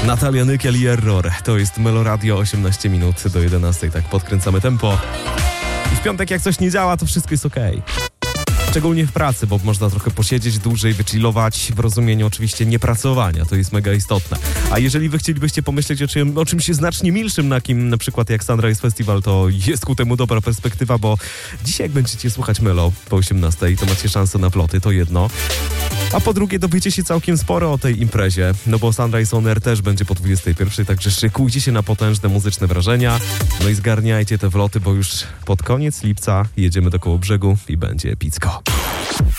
Natalia Nykiel i Error. To jest Meloradio, 18 minut do 11. Tak podkręcamy tempo. I w piątek jak coś nie działa, to wszystko jest okej. Szczególnie w pracy, bo można trochę posiedzieć dłużej, wychillować w rozumieniu oczywiście niepracowania. To jest mega istotne. A jeżeli wy chcielibyście pomyśleć o czymś znacznie milszym, na przykład jak Sunrise Festival, to jest ku temu dobra perspektywa, bo dzisiaj jak będziecie słuchać Melo po 18, to macie szansę na ploty, to jedno. A po drugie dowiecie się całkiem sporo o tej imprezie, no bo Sunrise On Air też będzie po 21, także szykujcie się na potężne muzyczne wrażenia. No i zgarniajcie te wloty, bo już pod koniec lipca jedziemy do Kołobrzegu i będzie epicko.